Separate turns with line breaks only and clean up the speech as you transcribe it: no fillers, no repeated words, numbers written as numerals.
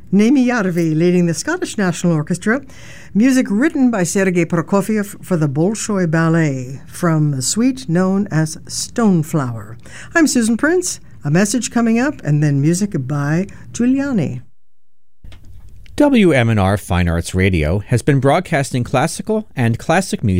Nemi Yarvi leading the Scottish National Orchestra. Music written by Sergei Prokofiev for the Bolshoi Ballet from the suite known as Stoneflower. I'm Susan Prince. A message coming up, and then music by Giuliani.
WMNR Fine Arts Radio has been broadcasting classical and classic music